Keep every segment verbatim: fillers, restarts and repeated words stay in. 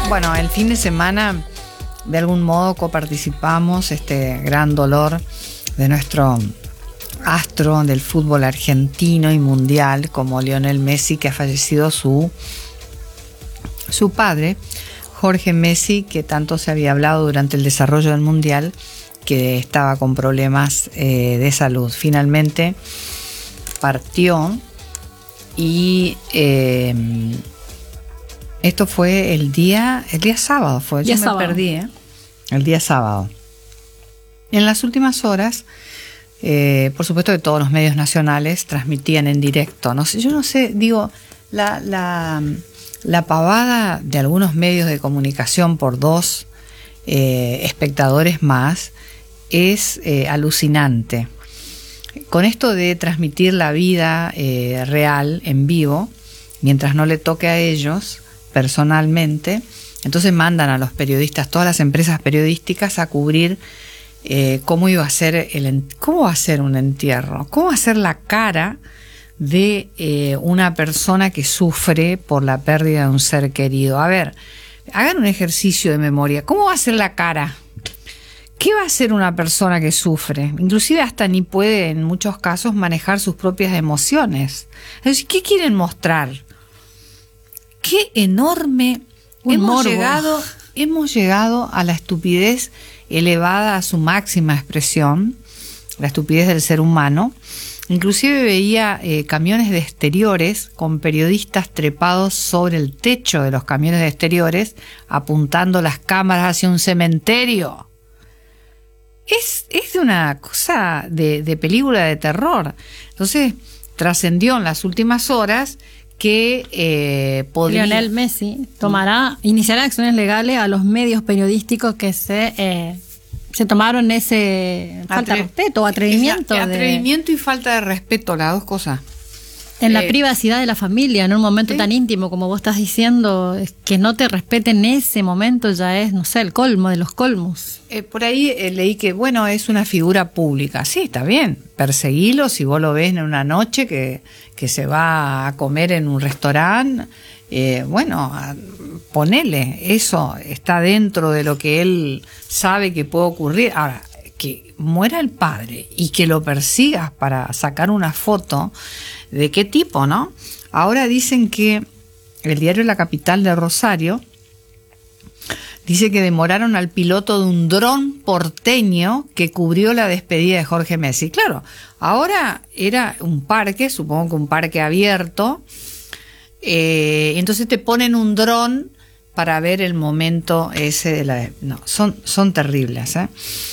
Bueno, el fin de semana de algún modo coparticipamos este gran dolor de nuestro astro del fútbol argentino y mundial como Lionel Messi, que ha fallecido su, su padre, Jorge Messi, que tanto se había hablado durante el desarrollo del mundial, que estaba con problemas eh, de salud. Finalmente partió y eh, esto fue el día, el día sábado fue, yo día me sábado. perdí, ¿eh? El día sábado. En las últimas horas, eh, por supuesto que todos los medios nacionales transmitían en directo. No sé, yo no sé, digo, la, la, la pavada de algunos medios de comunicación por dos eh, espectadores más es eh, alucinante. Con esto de transmitir la vida eh, real en vivo, mientras no le toque a ellos personalmente, entonces mandan a los periodistas, todas las empresas periodísticas, a cubrir eh, cómo iba a ser el cómo va a ser un entierro, cómo va a ser la cara de eh, una persona que sufre por la pérdida de un ser querido. A ver, hagan un ejercicio de memoria. ¿Cómo va a ser la cara? ¿Qué va a hacer una persona que sufre? Inclusive hasta ni puede en muchos casos manejar sus propias emociones. Entonces, ¿qué quieren mostrar? Qué enorme. Un hemos morbo. llegado, hemos llegado a la estupidez elevada a su máxima expresión, la estupidez del ser humano. Inclusive veía eh, camiones de exteriores con periodistas trepados sobre el techo de los camiones de exteriores, apuntando las cámaras hacia un cementerio. Es, es de una cosa de, de película de terror. Entonces, trascendió en las últimas horas que eh, podría... Lionel Messi tomará, iniciará acciones legales a los medios periodísticos que se eh, se tomaron ese falta de Atre- respeto o atrevimiento, esa- de- atrevimiento y falta de respeto, las dos cosas. en la eh, privacidad de la familia, en un momento sí. tan íntimo como vos estás diciendo, es que no te respeten en ese momento ya es, no sé, el colmo de los colmos. Eh, por ahí eh, leí que, bueno, es una figura pública. Sí, está bien, perseguilo si vos lo ves en una noche que, que se va a comer en un restaurante. Eh, bueno, a- ponele, eso está dentro de lo que él sabe que puede ocurrir. Ahora, que muera el padre y que lo persigas para sacar una foto, ¿de qué tipo, no? Ahora dicen que el diario La Capital de Rosario dice que demoraron al piloto de un dron porteño que cubrió la despedida de Jorge Messi. Claro, ahora era un parque, supongo que un parque abierto, eh, entonces te ponen un dron para ver el momento ese de la... No, son, son terribles, ¿eh?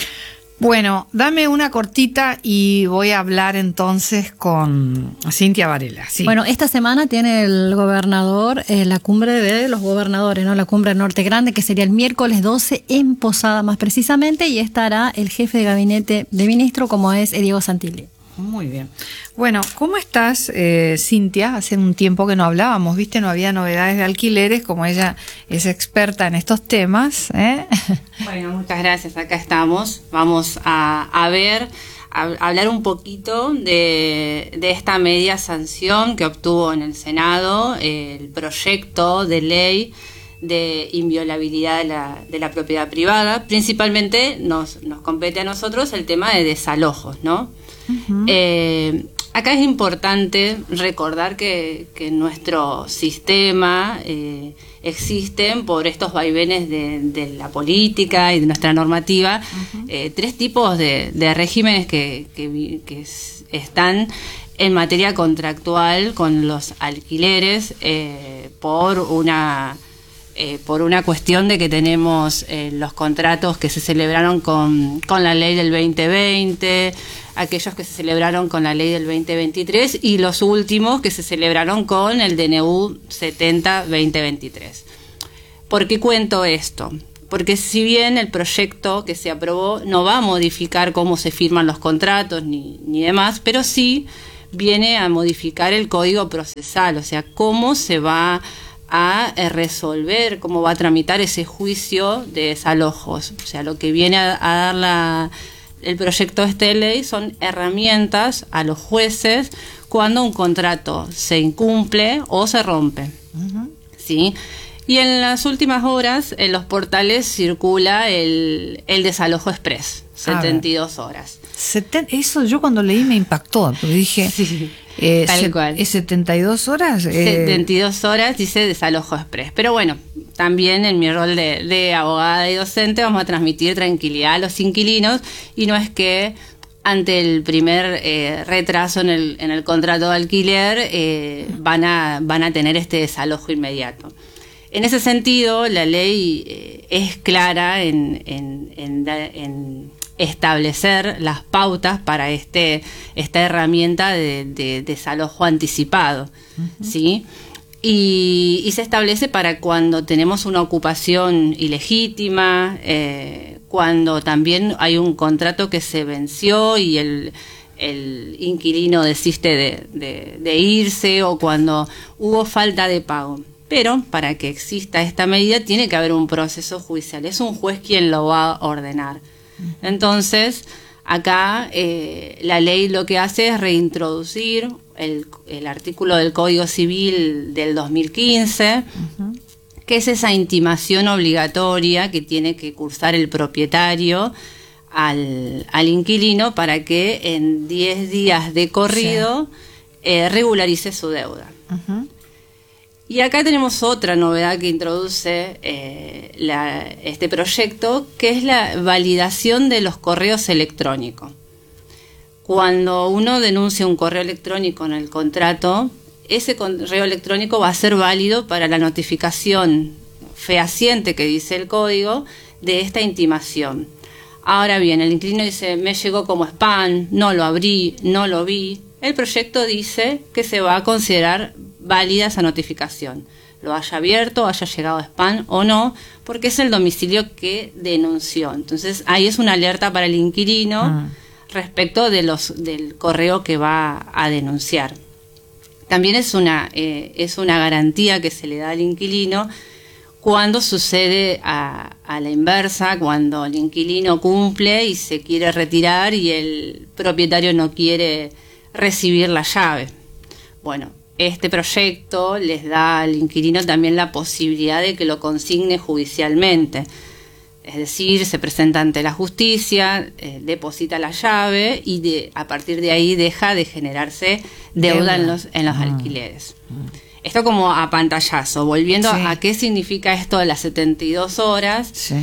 Bueno, dame una cortita y voy a hablar entonces con Cintia Varela. Sí. Bueno, esta semana tiene el gobernador eh, la cumbre de los gobernadores, ¿no? La cumbre Norte Grande, que sería el miércoles doce en Posada más precisamente, y estará el jefe de gabinete de ministro, como es Diego Santilli. Muy bien. Bueno, ¿cómo estás, eh, Cintia? Hace un tiempo que no hablábamos, ¿viste? No había novedades de alquileres, como ella es experta en estos temas, ¿eh? Bueno, muchas gracias. Acá estamos. Vamos a, a ver, a, a hablar un poquito de, de esta media sanción que obtuvo en el Senado, eh, el proyecto de ley de inviolabilidad de la, de la propiedad privada. Principalmente nos, nos compete a nosotros el tema de desalojos, ¿no? Uh-huh. Eh, acá es importante recordar que, que en nuestro sistema eh, existen, por estos vaivenes de, de la política y de nuestra normativa, uh-huh. eh, tres tipos de, de regímenes que, que, que están en materia contractual con los alquileres eh, por una... Eh, por una cuestión de que tenemos eh, los contratos que se celebraron con, con la ley del veinte veinte, aquellos que se celebraron con la ley del veinte veintitrés y los últimos que se celebraron con el D N U setenta veinte veintitrés. ¿Por qué cuento esto? Porque si bien el proyecto que se aprobó no va a modificar cómo se firman los contratos ni, ni demás, pero sí viene a modificar el código procesal, o sea, cómo se va a resolver, cómo va a tramitar ese juicio de desalojos. O sea, lo que viene a, a dar la, el proyecto de esta ley son herramientas a los jueces cuando un contrato se incumple o se rompe. Uh-huh. ¿Sí? Y en las últimas horas, en los portales circula el, el desalojo express, setenta y dos horas. Seten- eso yo cuando leí me impactó, porque dije, Sí, eh, tal se- cual. ¿es setenta y dos horas? Eh, setenta y dos horas dice desalojo express. Pero bueno, también en mi rol de, de abogada y docente vamos a transmitir tranquilidad a los inquilinos, y no es que ante el primer eh, retraso en el, en el contrato de alquiler eh, van, a, van a tener este desalojo inmediato. En ese sentido, la ley eh, es clara en, en, en, en establecer las pautas para este esta herramienta de, de desalojo anticipado, uh-huh. ¿sí? Y, y se establece para cuando tenemos una ocupación ilegítima, eh, cuando también hay un contrato que se venció y el, el inquilino desiste de, de, de irse, o cuando hubo falta de pago. Pero para que exista esta medida tiene que haber un proceso judicial. Es un juez quien lo va a ordenar. Entonces, acá eh, la ley lo que hace es reintroducir el, el artículo del Código Civil del dos mil quince, uh-huh. que es esa intimación obligatoria que tiene que cursar el propietario al, al inquilino para que en diez días de corrido sí. eh, regularice su deuda. Uh-huh. Y acá tenemos otra novedad que introduce eh, la, este proyecto, que es la validación de los correos electrónicos. Cuando uno denuncia un correo electrónico en el contrato, ese correo electrónico va a ser válido para la notificación fehaciente que dice el código de esta intimación. Ahora bien, el inquilino dice, me llegó como spam, no lo abrí, no lo vi. El proyecto dice que se va a considerar válida esa notificación, lo haya abierto, haya llegado a spam o no, porque es el domicilio que denunció. Entonces ahí es una alerta para el inquilino ah. respecto de los del correo que va a denunciar. También es una eh, es una garantía que se le da al inquilino cuando sucede a, a la inversa, cuando el inquilino cumple y se quiere retirar y el propietario no quiere recibir la llave. Bueno, este proyecto les da al inquilino también la posibilidad de que lo consigne judicialmente. Es decir, se presenta ante la justicia, eh, deposita la llave y de, a partir de ahí deja de generarse deuda, deuda. en los, en los mm. alquileres. Mm. Esto como a pantallazo. Volviendo sí. a qué significa esto de las setenta y dos horas, sí.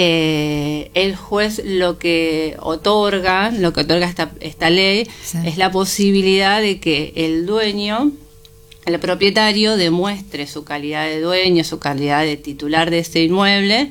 eh, el juez lo que otorga, lo que otorga esta, esta ley, sí. es la posibilidad de que el dueño, el propietario, demuestre su calidad de dueño, su calidad de titular de ese inmueble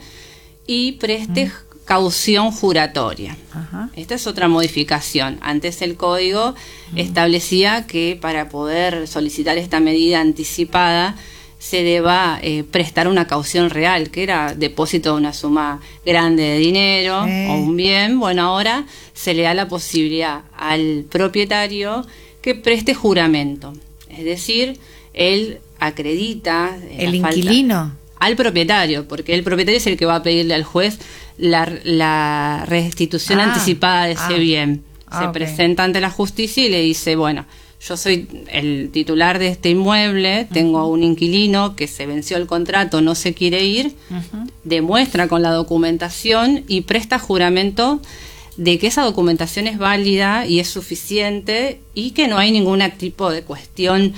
y preste mm. caución juratoria. Ajá. Esta es otra modificación. Antes el código mm. establecía que para poder solicitar esta medida anticipada se deba eh, prestar una caución real, que era depósito de una suma grande de dinero eh. o un bien. Bueno, ahora se le da la posibilidad al propietario que preste juramento. Es decir, él acredita el inquilino al propietario, porque el propietario es el que va a pedirle al juez la, la restitución ah, anticipada de ese ah, bien. Se ah, okay. presenta ante la justicia y le dice, bueno, yo soy el titular de este inmueble, tengo uh-huh. un inquilino que se venció el contrato, no se quiere ir, uh-huh. demuestra con la documentación y presta juramento de que esa documentación es válida y es suficiente y que no hay ningún tipo de cuestión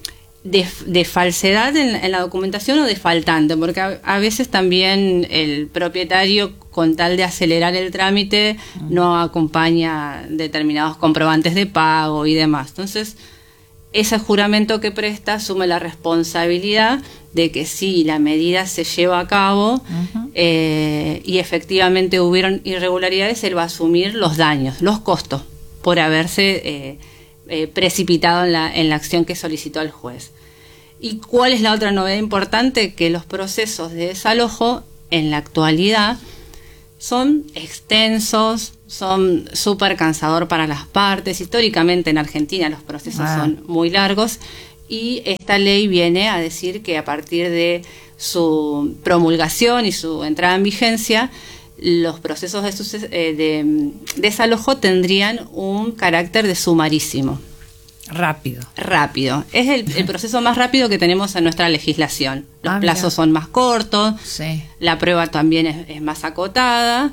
de, de falsedad en, en la documentación o de faltante, porque a, a veces también el propietario, con tal de acelerar el trámite, mm. no acompaña determinados comprobantes de pago y demás. Entonces, ese juramento que presta asume la responsabilidad de que sí, la medida se lleva a cabo uh-huh. eh, y efectivamente hubieron irregularidades, él va a asumir los daños, los costos por haberse eh, eh, precipitado en la, en la acción que solicitó el juez. ¿Y cuál es la otra novedad importante? Que los procesos de desalojo en la actualidad son extensos, son súper cansador para las partes. Históricamente en Argentina los procesos ah. son muy largos y esta ley viene a decir que a partir de su promulgación y su entrada en vigencia, los procesos de, suces- eh, de desalojo tendrían un carácter de sumarísimo. Rápido. Rápido. Es el, el proceso más rápido que tenemos en nuestra legislación. Los ah, plazos mira. son más cortos, sí. la prueba también es, es más acotada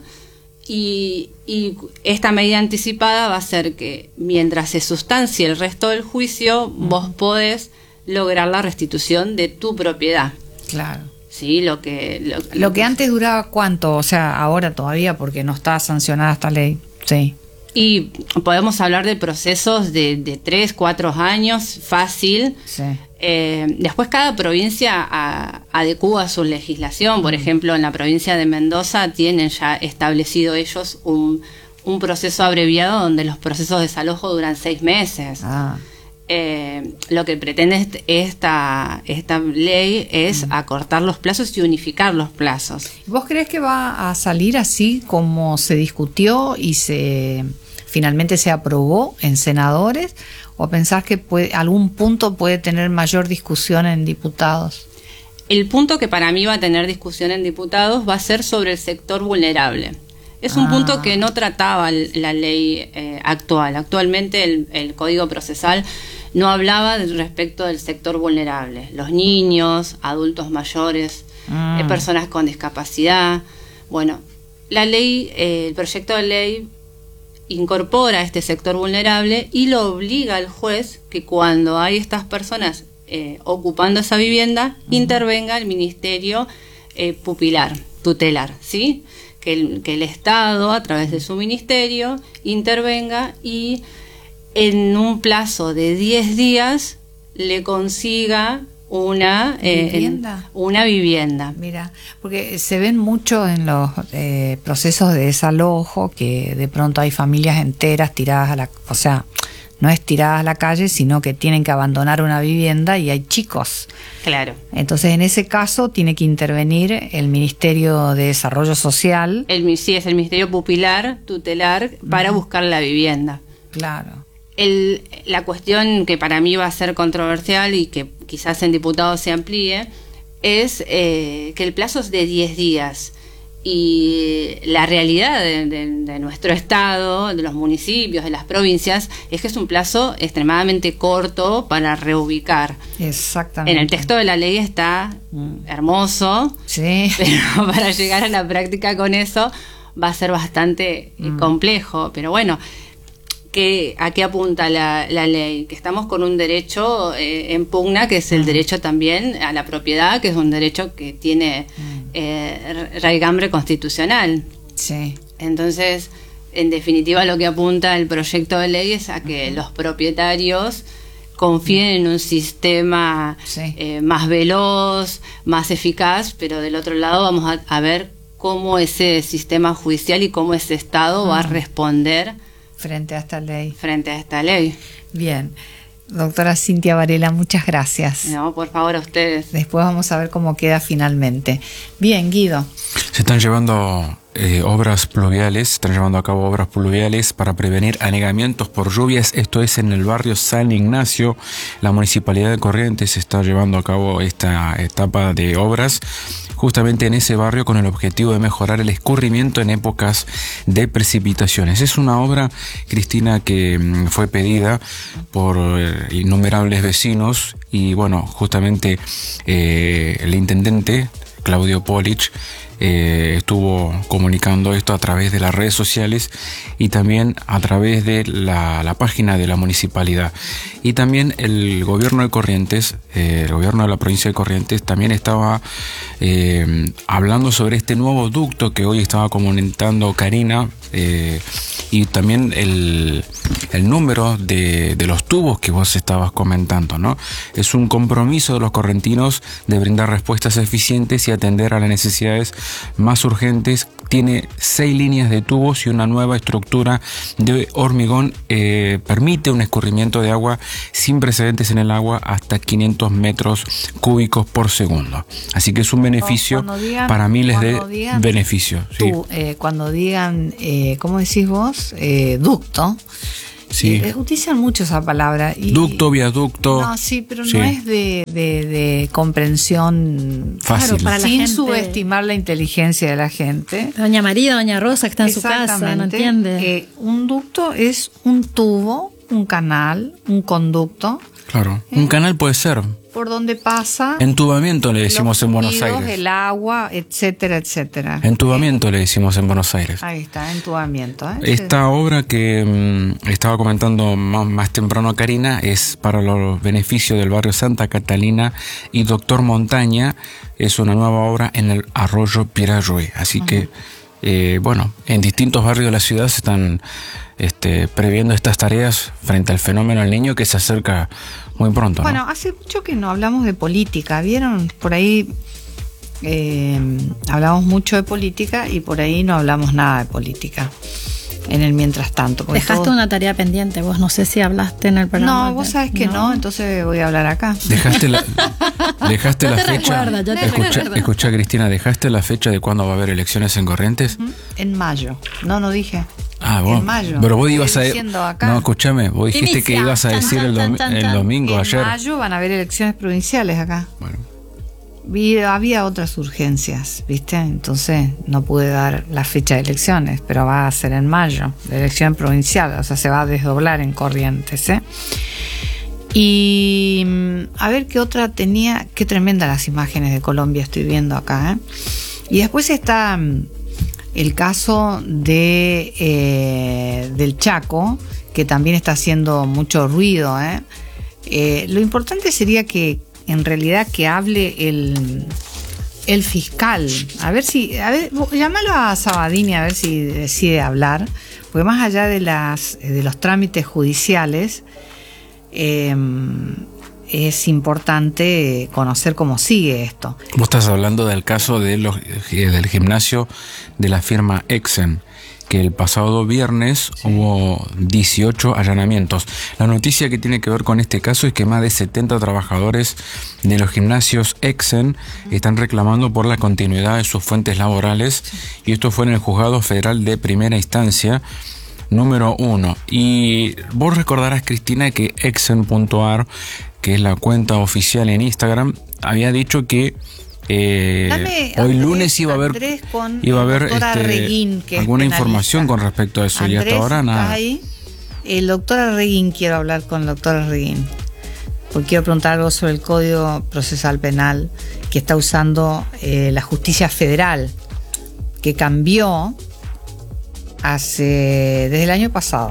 y, y esta medida anticipada va a hacer que mientras se sustancie el resto del juicio, uh-huh. vos podés lograr la restitución de tu propiedad. Claro. Sí, lo que... Lo, lo, lo que, que antes duraba ¿cuánto? O sea, ahora todavía porque no está sancionada esta ley. Sí. Y podemos hablar de procesos de, de tres, cuatro años, fácil. Sí. Eh, después cada provincia a, adecúa su legislación. Por ejemplo, en la provincia de Mendoza tienen ya establecido ellos un, un proceso abreviado donde los procesos de desalojo duran seis meses. Ah. Eh, lo que pretende esta, esta ley es mm. acortar los plazos y unificar los plazos. ¿Vos crees que va a salir así como se discutió y se finalmente se aprobó en senadores? ¿O pensás que puede, algún punto puede tener mayor discusión en diputados? El punto que para mí va a tener discusión en diputados va a ser sobre el sector vulnerable. Es un ah. punto que no trataba la ley eh, actual. Actualmente el, el Código Procesal no hablaba de, respecto del sector vulnerable. Los niños, adultos mayores, mm. eh, personas con discapacidad. Bueno, la ley, eh, el proyecto de ley incorpora este sector vulnerable y lo obliga al juez que cuando hay estas personas eh, ocupando esa vivienda, mm. intervenga el Ministerio eh, Pupilar, tutelar, ¿sí? Que el, que el Estado, a través de su ministerio, intervenga y en un plazo de diez días le consiga una vivienda. Eh, una vivienda. Mira, porque se ven mucho en los eh, procesos de desalojo que de pronto hay familias enteras tiradas a la... O sea, no es tiradas a la calle, sino que tienen que abandonar una vivienda y hay chicos. Claro. Entonces, en ese caso, tiene que intervenir el Ministerio de Desarrollo Social. El, sí, es el Ministerio Pupilar, tutelar, para uh-huh. buscar la vivienda. Claro. El, la cuestión que para mí va a ser controversial y que quizás en diputados se amplíe, es eh, que el plazo es de diez días. Y la realidad de, de, de nuestro estado, de los municipios, de las provincias, es que es un plazo extremadamente corto para reubicar. Exactamente. En el texto de la ley está mm. hermoso, sí. pero para llegar a la práctica con eso va a ser bastante mm. complejo. Pero bueno, ¿qué, ¿a qué apunta la, la ley? Que estamos con un derecho eh, en pugna, que es el mm. derecho también a la propiedad, que es un derecho que tiene... Mm. Eh, raigambre constitucional. Sí. Entonces, en definitiva, lo que apunta el proyecto de ley es a que uh-huh. los propietarios confíen en un sistema sí. eh, más veloz, más eficaz, pero del otro lado vamos a, a ver cómo ese sistema judicial y cómo ese Estado uh-huh. va a responder frente a esta ley. Frente a esta ley. Bien. Doctora Cintia Varela, muchas gracias. No, por favor, a ustedes. Después vamos a ver cómo queda finalmente. Bien, Guido. Se están llevando eh, obras pluviales, están llevando a cabo obras pluviales para prevenir anegamientos por lluvias. Esto es en el barrio San Ignacio. La Municipalidad de Corrientes está llevando a cabo esta etapa de obras justamente en ese barrio con el objetivo de mejorar el escurrimiento en épocas de precipitaciones. Es una obra, Cristina, que fue pedida por eh, innumerables vecinos y bueno, justamente eh, el intendente Claudio Polich eh, estuvo comunicando esto a través de las redes sociales y también a través de la, la página de la municipalidad. Y también el gobierno de Corrientes, eh, el gobierno de la provincia de Corrientes también estaba eh, hablando sobre este nuevo ducto que hoy estaba comentando Karina, eh, y también el, el número de, de los tubos que vos estabas comentando, ¿no? Es un compromiso de los correntinos de brindar respuestas eficientes y atender a las necesidades más urgentes. Tiene seis líneas de tubos y una nueva estructura de hormigón. Eh, permite un escurrimiento de agua sin precedentes en el agua hasta quinientos metros cúbicos por segundo. Así que es un beneficio digan, para miles de digan, beneficios. Tú, sí. eh, cuando digan, eh, ¿cómo decís vos? Eh, ducto. Sí. Eh, utilizan mucho esa palabra. Y, ducto, viaducto. No, sí, pero sí. no es de, de, de comprensión fácil. Claro, para sin la gente, subestimar la inteligencia de la gente. Doña María, Doña Rosa, que está en su casa, no entiende. Eh, un ducto es un tubo un canal, un conducto. Claro, ¿Eh? un canal puede ser. Por donde pasa. Entubamiento le decimos los en Buenos fluidos, Aires. El agua, etcétera, etcétera. Entubamiento le decimos en Buenos Aires. Ahí está, entubamiento. ¿eh? Esta obra que mmm, estaba comentando más, más temprano a Karina es para los beneficios del barrio Santa Catalina y Doctor Montaña. Es una nueva obra en el arroyo Pirayue. Así uh-huh. que, eh, bueno, en distintos barrios de la ciudad se están este, previendo estas tareas frente al fenómeno del niño que se acerca muy pronto. Bueno, ¿no? hace mucho que no hablamos de política. ¿Vieron? Por ahí eh, hablamos mucho de política y por ahí no hablamos nada de política. En el mientras tanto. Dejaste todo... una tarea pendiente, vos no sé si hablaste en el programa. No, vos sabés que no, no entonces voy a hablar acá. Dejaste la, dejaste ya la te fecha. Recuerda, ya te escucha, recuerda. escucha, Cristina, ¿dejaste la fecha de cuándo va a haber elecciones en Corrientes? En mayo. No, no dije. Ah, vos. En mayo. Pero vos ibas a. Acá. No, escúchame, vos dijiste Inicia. que ibas a decir el, domi el domingo en ayer. En mayo van a haber elecciones provinciales acá. Bueno. Había otras urgencias, ¿viste? Entonces no pude dar la fecha de elecciones, pero va a ser en mayo, la elección provincial, o sea, se va a desdoblar en Corrientes, ¿eh? Y a ver qué otra tenía, qué tremendas las imágenes de Colombia estoy viendo acá, ¿eh? Y después está el caso de eh, del Chaco, que también está haciendo mucho ruido, ¿eh? Eh, lo importante sería que en realidad que hable el, el fiscal. A ver si, a ver, llámalo a Sabadini a ver si decide hablar, porque más allá de las de los trámites judiciales, eh, es importante conocer cómo sigue esto. Vos estás hablando del caso de los, del gimnasio de la firma Exen, que el pasado viernes sí. hubo dieciocho allanamientos. La noticia que tiene que ver con este caso es que más de setenta trabajadores de los gimnasios Exen están reclamando por la continuidad de sus fuentes laborales, y esto fue en el Juzgado Federal de Primera Instancia número uno. Y vos recordarás, Cristina, que Exen punto ar, que es la cuenta oficial en Instagram, había dicho que Eh, Dame, hoy Andrés, lunes iba a haber iba a haber este, Arreguín, que alguna es información con respecto a eso. Andrés, y hasta ahora nada. Ahí, el doctor Arreguín, quiero hablar con el doctor Arreguín, porque quiero preguntar algo sobre el Código Procesal Penal que está usando eh, la justicia federal, que cambió hace desde el año pasado.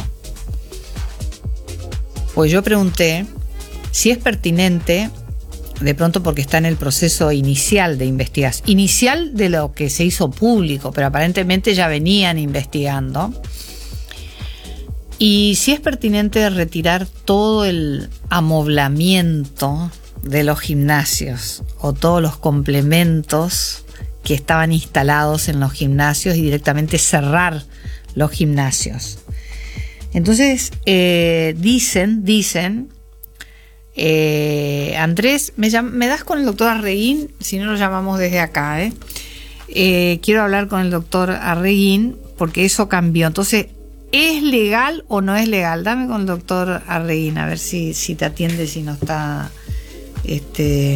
Pues yo pregunté si es pertinente, de pronto porque está en el proceso inicial de investigación, inicial de lo que se hizo público, pero aparentemente ya venían investigando, y si es pertinente retirar todo el amoblamiento de los gimnasios o todos los complementos que estaban instalados en los gimnasios y directamente cerrar los gimnasios. Entonces eh, dicen, dicen Eh, Andrés, me, llam- me das con el doctor Arreguín, si no lo llamamos desde acá, ¿eh? Eh, quiero hablar con el doctor Arreguín porque eso cambió. Entonces, ¿es legal o no es legal? Dame con el doctor Arreguín a ver si, si te atiende, si no está este,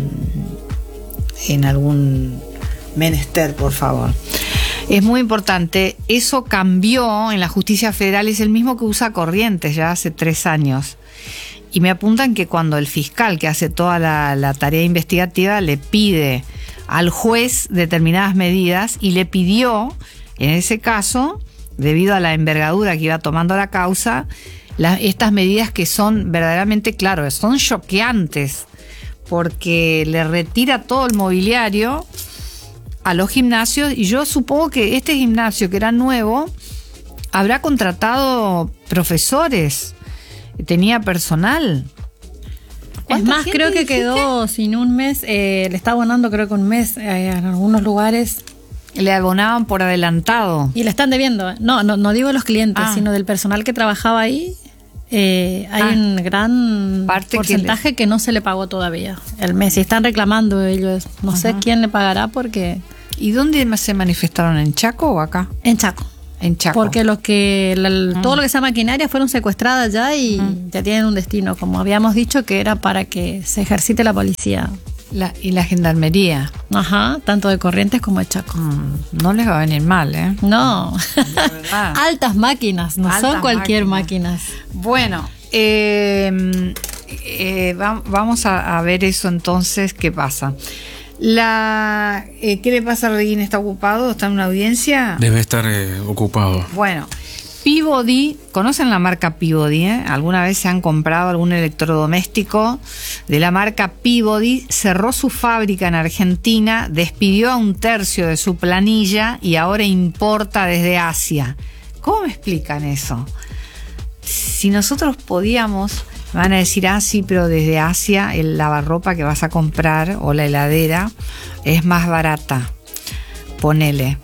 en algún menester, por favor. Es muy importante. Eso cambió en la justicia federal, es el mismo que usa Corrientes ya hace tres años. Y me apuntan que cuando el fiscal que hace toda la, la tarea investigativa le pide al juez determinadas medidas, y le pidió, en ese caso, debido a la envergadura que iba tomando la causa, la, estas medidas que son verdaderamente, claro, son choqueantes, porque le retira todo el mobiliario a los gimnasios, y yo supongo que este gimnasio, que era nuevo, habrá contratado profesores, tenía personal. Es más, creo que dijiste? quedó sin un mes, eh, le está abonando creo que un mes eh, en algunos lugares. Le abonaban por adelantado. Y le están debiendo. No, no, no digo los clientes, ah. sino del personal que trabajaba ahí. Eh, hay ah. un gran Parte porcentaje que, le... que no se le pagó todavía el mes. Y están reclamando ellos. No uh-huh. sé quién le pagará porque... ¿Y dónde se manifestaron? ¿En Chaco o acá? En Chaco. En Chaco. Porque los que la, mm. todo lo que sea maquinaria fueron secuestradas ya y mm. ya tienen un destino, como habíamos dicho, que era para que se ejercite la policía. La, y la gendarmería. Ajá, tanto de Corrientes como de Chaco. Mm, no les va a venir mal, ¿eh? No. Altas máquinas, no Altas son cualquier máquinas. máquinas. Bueno, eh, eh, va, vamos a, a ver eso entonces, ¿qué pasa? La, eh, ¿Qué le pasa a Reguín? ¿Está ocupado? ¿Está en una audiencia? Debe estar eh, ocupado. Bueno, Peabody, ¿conocen la marca Peabody? Eh? ¿Alguna vez se han comprado algún electrodoméstico de la marca Peabody? Cerró su fábrica en Argentina, despidió a un tercio de su planilla y ahora importa desde Asia. ¿Cómo me explican eso? Si nosotros podíamos, me van a decir, ah, sí, pero desde Asia el lavarropa que vas a comprar o la heladera es más barata. Ponele.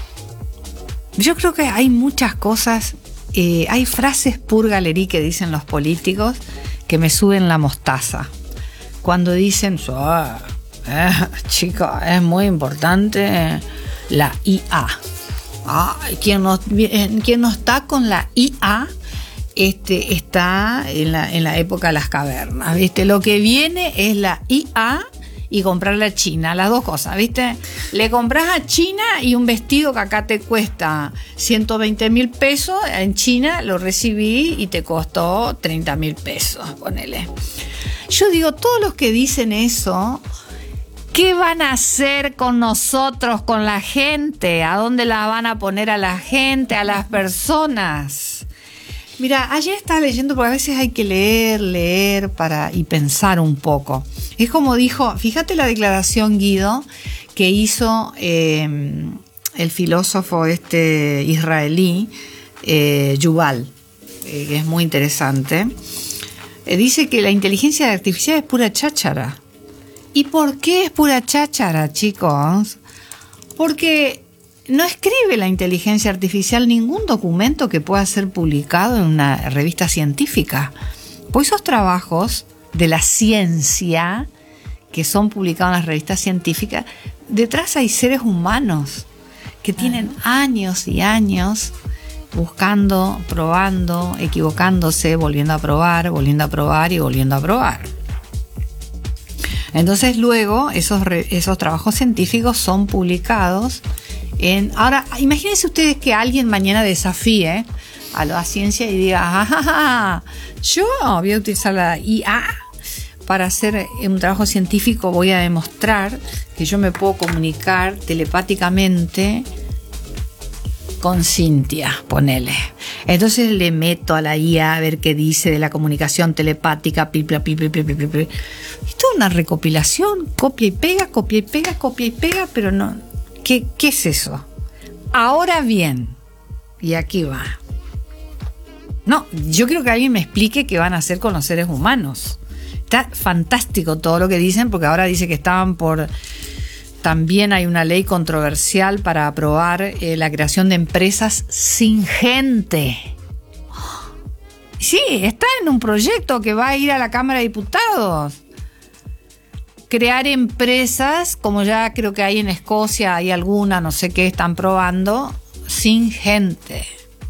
Yo creo que hay muchas cosas, eh, hay frases pur galerí que dicen los políticos que me suben la mostaza. Cuando dicen, oh, eh, chicos, es muy importante la I A. Ah, quien, no, quien no está con la I A este, está en la, en la época de las cavernas, ¿viste? Lo que viene es la I A y comprarle a China, las dos cosas, ¿viste? Le compras a China y un vestido que acá te cuesta ciento veinte mil pesos, en China lo recibí y te costó treinta mil pesos, ponele. Yo digo, todos los que dicen eso, ¿qué van a hacer con nosotros, con la gente? ¿A dónde la van a poner a la gente, a las personas? Mira, ayer estaba leyendo, porque a veces hay que leer, leer para y pensar un poco. Es como dijo, fíjate la declaración, Guido, que hizo eh, el filósofo este israelí, eh, Yuval, eh, que es muy interesante. Eh, dice que la inteligencia artificial es pura cháchara. ¿Y por qué es pura cháchara, chicos? Porque no escribe la inteligencia artificial ningún documento que pueda ser publicado en una revista científica. Pues esos trabajos de la ciencia que son publicados en las revistas científicas, detrás hay seres humanos que tienen años y años buscando, probando, equivocándose, volviendo a probar, volviendo a probar y volviendo a probar. Entonces luego esos, esos trabajos científicos son publicados en... Ahora, imagínense ustedes que alguien mañana desafíe a la ciencia y diga, ah, yo voy a utilizar la I A para hacer un trabajo científico, voy a demostrar que yo me puedo comunicar telepáticamente con Cintia, ponele. Entonces le meto a la I A a ver qué dice de la comunicación telepática, pipla, pipla, pipla, pipla. Esto es una recopilación, copia y pega, copia y pega, copia y pega, pero no. ¿Qué, qué es eso? Ahora bien, y aquí va. No, yo quiero que alguien me explique qué van a hacer con los seres humanos. Está fantástico todo lo que dicen, porque ahora dice que estaban por... También hay una ley controversial para aprobar eh, la creación de empresas sin gente. Sí, está en un proyecto que va a ir a la Cámara de Diputados. Crear empresas, como ya creo que hay en Escocia, hay alguna, no sé qué, están probando, sin gente.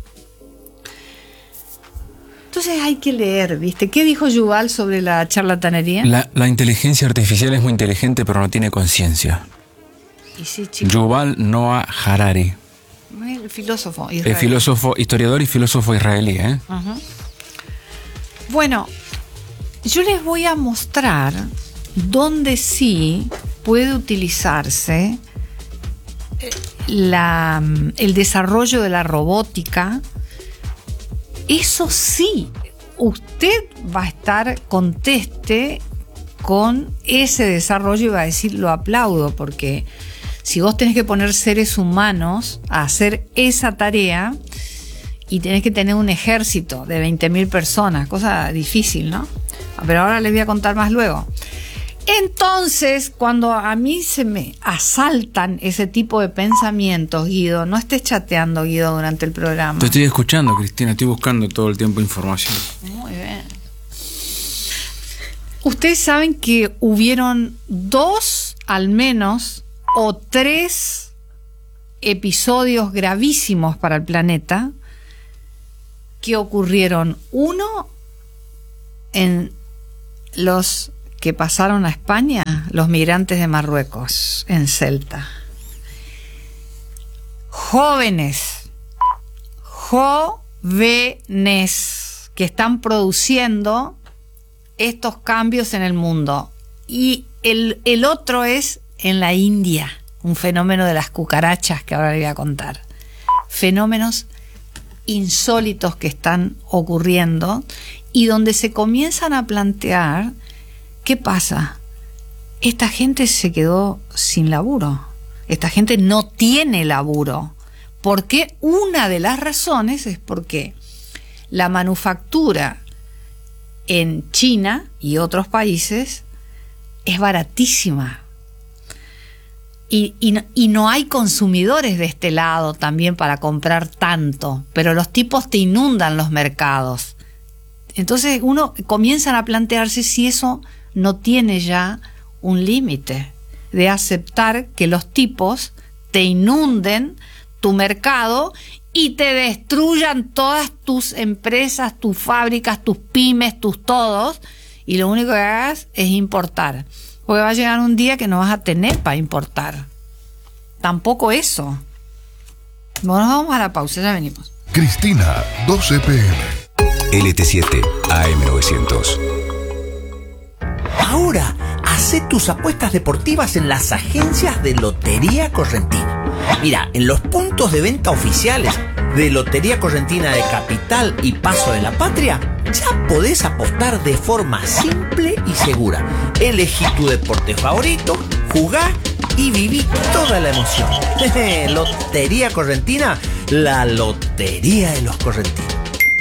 Entonces hay que leer, ¿viste? ¿Qué dijo Yuval sobre la charlatanería? La, la inteligencia artificial es muy inteligente, pero no tiene conciencia. Y sí, chico. Yuval Noah Harari. El filósofo israelí. El filósofo, historiador y filósofo israelí, ¿eh? Uh-huh. Bueno, yo les voy a mostrar dónde sí puede utilizarse la, el desarrollo de la robótica. Eso sí, usted va a estar conteste con ese desarrollo y va a decir, lo aplaudo, porque si vos tenés que poner seres humanos a hacer esa tarea y tenés que tener un ejército de veinte mil personas, cosa difícil, ¿no? Pero ahora les voy a contar más luego. Entonces, cuando a mí se me asaltan ese tipo de pensamientos, Guido, no estés chateando, Guido, durante el programa. Te estoy escuchando, Cristina, estoy buscando todo el tiempo información. Muy bien. Ustedes saben que hubieron dos, al menos, o tres episodios gravísimos para el planeta que ocurrieron. Uno en los que pasaron a España, los migrantes de Marruecos, en Celta. Jóvenes, jóvenes que están produciendo estos cambios en el mundo. Y el, el otro es en la India, un fenómeno de las cucarachas que ahora le voy a contar. Fenómenos insólitos que están ocurriendo y donde se comienzan a plantear qué pasa. Esta gente se quedó sin laburo. Esta gente no tiene laburo. ¿Por qué? Una de las razones es porque la manufactura en China y otros países es baratísima. Y, y, y no hay consumidores de este lado también para comprar tanto, pero los tipos te inundan los mercados. Entonces uno comienza a plantearse si eso no tiene ya un límite de aceptar que los tipos te inunden tu mercado y te destruyan todas tus empresas, tus fábricas, tus pymes, tus todos, y lo único que hagas es importar. Porque va a llegar un día que no vas a tener para importar. Tampoco eso. Bueno, nos vamos a la pausa, ya venimos. Cristina, doce pe eme. L T siete A M novecientos. Ahora, hacé tus apuestas deportivas en las agencias de Lotería Correntina. Mira, en los puntos de venta oficiales de Lotería Correntina de Capital y Paso de la Patria, ya podés apostar de forma simple y segura. Elegí tu deporte favorito, jugá y viví toda la emoción. Lotería Correntina, la lotería de los correntinos.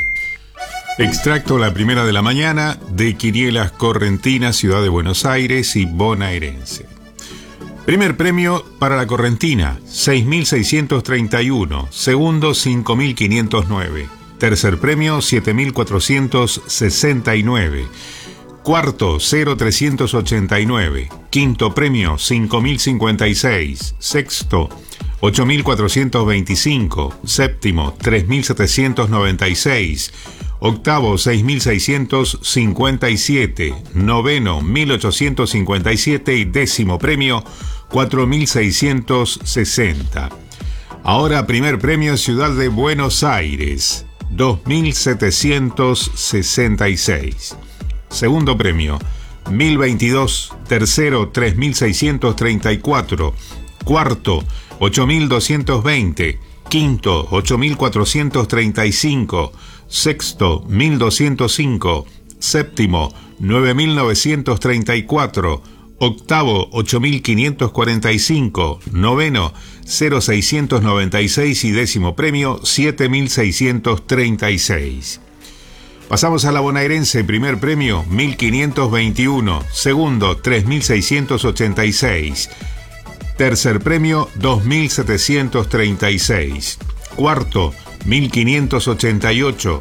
Extracto La Primera de la Mañana de Quinielas Correntina, Ciudad de Buenos Aires y Bonaerense. Primer premio para la Correntina, seis mil seiscientos treinta y uno. Segundo, cinco mil quinientos nueve. Tercer premio, siete mil cuatrocientos sesenta y nueve. Cuarto, cero mil trescientos ochenta y nueve. Quinto premio, cinco mil cincuenta y seis. Sexto, ocho mil cuatrocientos veinticinco. Séptimo, tres mil setecientos noventa y seis. Octavo, seis mil seiscientos cincuenta y siete. Noveno, mil ochocientos cincuenta y siete. Y décimo premio, cuatro mil seiscientos sesenta. Ahora primer premio, Ciudad de Buenos Aires, dos mil setecientos sesenta y seis. Segundo premio, mil veintidós. Tercero, tres mil seiscientos treinta y cuatro. Cuarto, ocho mil doscientos veinte. Quinto, ocho mil cuatrocientos treinta y cinco. Sexto, mil doscientos cinco. Séptimo, nueve mil novecientos treinta y cuatro. Octavo, ocho mil quinientos cuarenta y cinco. Noveno, cero mil seiscientos noventa y seis. Y décimo premio, siete mil seiscientos treinta y seis. Pasamos a la bonaerense. Primer premio, mil quinientos veintiuno. Segundo, tres mil seiscientos ochenta y seis. Tercer premio, dos mil setecientos treinta y seis. Cuarto, mil quinientos ochenta y ocho.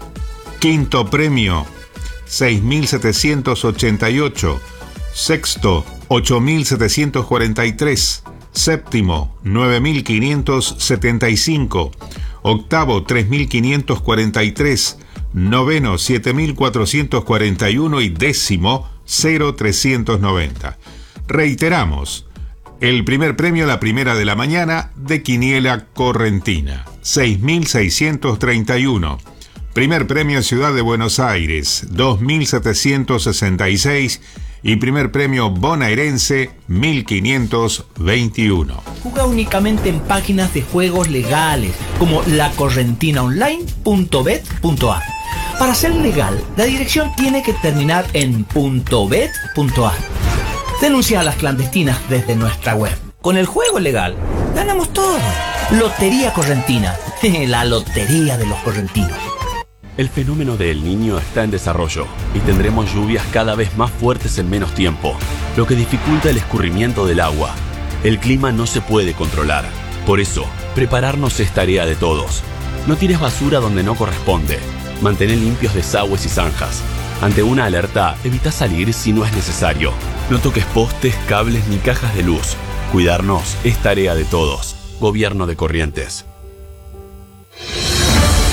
Quinto premio, seis mil setecientos ochenta y ocho. Sexto, ocho mil setecientos cuarenta y tres. Séptimo, nueve mil quinientos setenta y cinco. Octavo, tres mil quinientos cuarenta y tres. Noveno, siete mil cuatrocientos cuarenta y uno. Y décimo, cero mil trescientos noventa. Reiteramos, el primer premio, la primera de la mañana, de Quiniela Correntina, seis mil seiscientos treinta y uno. Primer premio, Ciudad de Buenos Aires, dos mil setecientos sesenta y seis. Y primer premio bonaerense, mil quinientos veintiuno. Juega únicamente en páginas de juegos legales, como la correntina online punto bet punto a r. Para ser legal, la dirección tiene que terminar en .bet punto a r. Denuncia a las clandestinas desde nuestra web. Con el juego legal, ganamos todo. Lotería Correntina, la lotería de los correntinos. El fenómeno de El Niño está en desarrollo y tendremos lluvias cada vez más fuertes en menos tiempo, lo que dificulta el escurrimiento del agua. El clima no se puede controlar. Por eso, prepararnos es tarea de todos. No tires basura donde no corresponde. Mantén limpios desagües y zanjas. Ante una alerta, evita salir si no es necesario. No toques postes, cables ni cajas de luz. Cuidarnos es tarea de todos. Gobierno de Corrientes.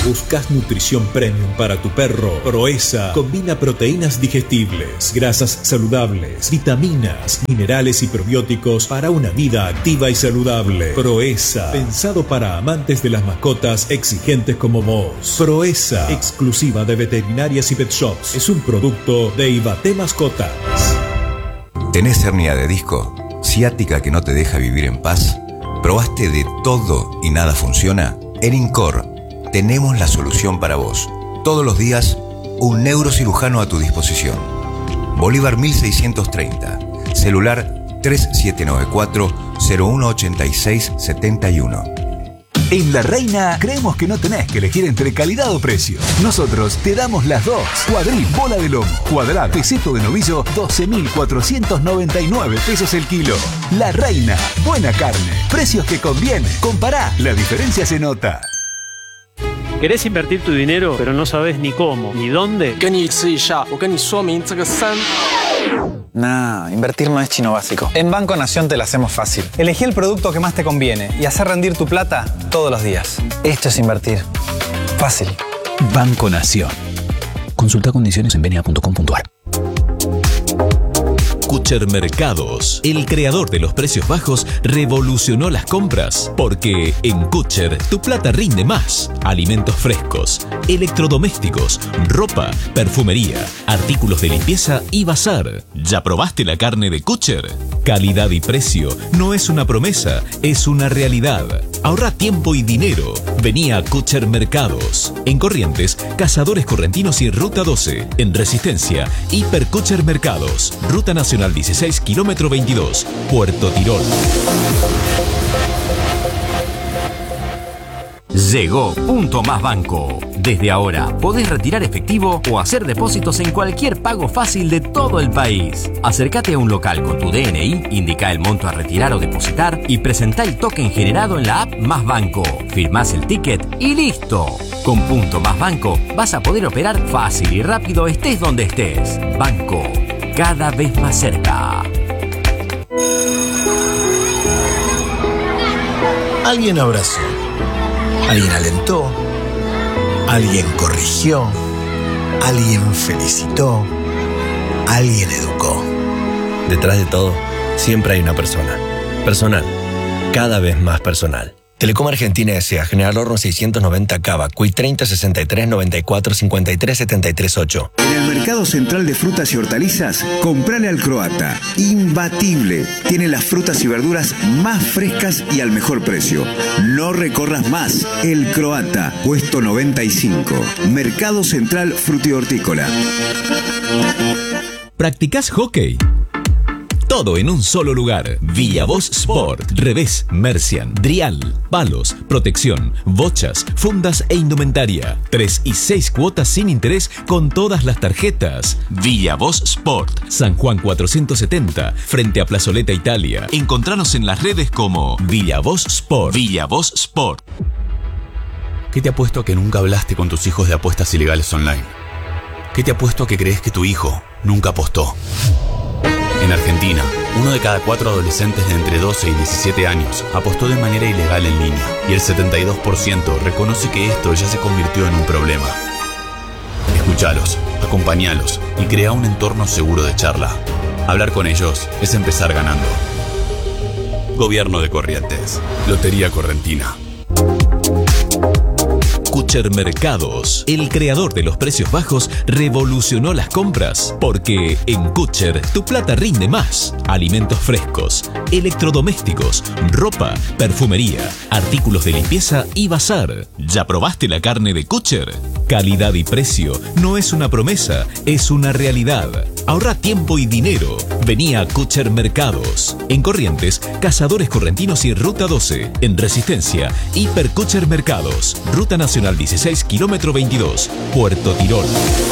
¿Buscas nutrición premium para tu perro? Proesa combina proteínas digestibles, grasas saludables, vitaminas, minerales y probióticos para una vida activa y saludable. Proesa, pensado para amantes de las mascotas exigentes como vos. Proesa, exclusiva de veterinarias y pet shops. Es un producto de Ibate Mascotas. ¿Tenés hernia de disco? ¿Ciática que no te deja vivir en paz? ¿Probaste de todo y nada funciona? En Incor tenemos la solución para vos. Todos los días, un neurocirujano a tu disposición. Bolívar mil seiscientos treinta. Celular tres siete nueve cuatro, cero uno ocho seis siete uno. En La Reina creemos que no tenés que elegir entre calidad o precio. Nosotros te damos las dos. Cuadril, bola de lomo, cuadrada, peseto de novillo, doce mil cuatrocientos noventa y nueve pesos el kilo. La Reina, buena carne, precios que convienen. Compará, la diferencia se nota. ¿Querés invertir tu dinero, pero no sabes ni cómo, ni dónde? Nah, invertir no es chino básico. En Banco Nación te la hacemos fácil. Elegí el producto que más te conviene y hacer rendir tu plata todos los días. Esto es invertir. Fácil. Banco Nación. Consulta condiciones en benia punto com punto ar. Kutcher Mercados, el creador de los precios bajos, revolucionó las compras. Porque en Kutcher tu plata rinde más. Alimentos frescos, electrodomésticos, ropa, perfumería, artículos de limpieza y bazar. ¿Ya probaste la carne de Kutcher? Calidad y precio no es una promesa, es una realidad. Ahorra tiempo y dinero. Vení a Kutcher Mercados. En Corrientes, Cazadores Correntinos y Ruta doce. En Resistencia, Hiper Kutcher Mercados. Ruta Nacional dieciséis, kilómetro veintidós, Puerto Tirol. Llegó Punto Más Banco. Desde ahora podés retirar efectivo o hacer depósitos en cualquier pago fácil de todo el país. Acércate a un local con tu D N I, indica el monto a retirar o depositar y presentá el token generado en la app Más Banco. Firmás el ticket y listo. Con Punto Más Banco vas a poder operar fácil y rápido estés donde estés. Banco, cada vez más cerca. Alguien abrazó. Alguien alentó, alguien corrigió, alguien felicitó, alguien educó. Detrás de todo, siempre hay una persona. Personal, cada vez más personal. Telecom Argentina S A, General Horno seiscientos noventa Cava, Cuy treinta sesenta y tres noventa y cuatro cincuenta y tres setenta y tres ocho. En el Mercado Central de Frutas y Hortalizas, comprale al Croata. Imbatible. Tiene las frutas y verduras más frescas y al mejor precio. No recorras más. El Croata, puesto noventa y cinco. Mercado Central Frutihortícola. ¿Practicás hockey? Todo en un solo lugar. Villavoz Sport. Revés, Mercian, Drial, palos, protección, bochas, fundas e indumentaria. Tres y seis cuotas sin interés con todas las tarjetas. Villavoz Sport. San Juan cuatrocientos setenta, frente a Plazoleta Italia. Encontranos en las redes como Villavoz Sport. Villavoz Sport. ¿Qué te ha puesto a que nunca hablaste con tus hijos de apuestas ilegales online? ¿Qué te ha puesto a que crees que tu hijo nunca apostó? En Argentina, uno de cada cuatro adolescentes de entre doce y diecisiete años apostó de manera ilegal en línea y el setenta y dos por ciento reconoce que esto ya se convirtió en un problema. Escúchalos, acompáñalos y crea un entorno seguro de charla. Hablar con ellos es empezar ganando. Gobierno de Corrientes. Lotería Correntina. Kutcher Mercados, el creador de los precios bajos, revolucionó las compras. Porque en Kutcher tu plata rinde más. Alimentos frescos, electrodomésticos, ropa, perfumería, artículos de limpieza y bazar. ¿Ya probaste la carne de Kutcher? Calidad y precio no es una promesa, es una realidad. Ahorra tiempo y dinero. Vení a Kutcher Mercados. En Corrientes, Cazadores Correntinos y Ruta doce. En Resistencia, Hiper Kutcher Mercados. Ruta Nacional dieciséis, kilómetro veintidós, Puerto Tirol.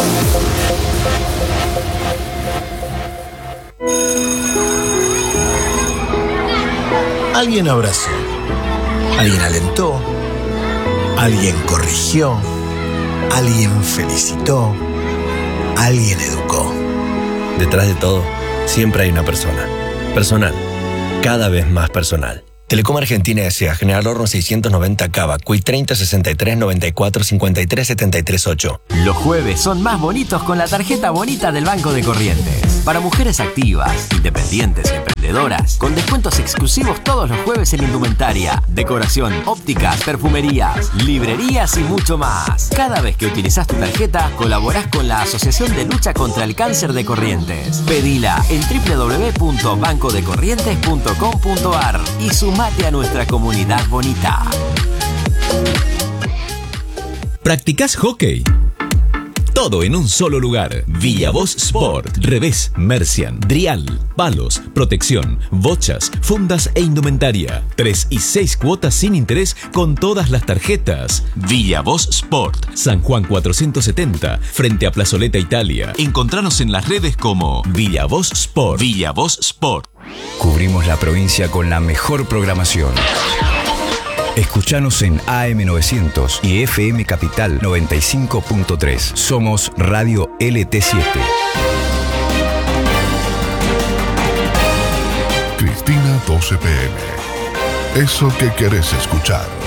Alguien abrazó, alguien alentó, alguien corrigió, alguien felicitó, alguien educó. Detrás de todo, siempre hay una persona. Personal, cada vez más personal. Telecom Argentina S A, General Horno seiscientos noventa Cava, Cui treinta sesenta y tres noventa y cuatro cincuenta y tres setenta y tres ocho. Los jueves son más bonitos con la tarjeta bonita del Banco de Corrientes. Para mujeres activas, independientes y emprendedoras, con descuentos exclusivos todos los jueves en indumentaria, decoración, ópticas, perfumerías, librerías y mucho más. Cada vez que utilizas tu tarjeta, colaborás con la Asociación de Lucha contra el Cáncer de Corrientes. Pedila en doble u doble u doble u punto banco de corrientes punto com punto a r y sumate a nuestra comunidad bonita. ¿Practicás hockey? Todo en un solo lugar. Villavoz Sport. Revés, Mercian, Drial, palos, protección, bochas, fundas e indumentaria. Tres y seis cuotas sin interés con todas las tarjetas. Villavoz Sport. San Juan cuatrocientos setenta, frente a Plazoleta Italia. Encontranos en las redes como Villavoz Sport. Villavoz Sport. Cubrimos la provincia con la mejor programación. Escuchanos en A M novecientos y F M Capital noventa y cinco punto tres. Somos Radio L T siete. Cristina, doce p m. Eso que querés escuchar.